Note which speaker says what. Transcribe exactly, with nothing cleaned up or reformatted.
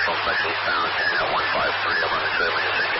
Speaker 1: Special Found at one five three, I'm on the trailing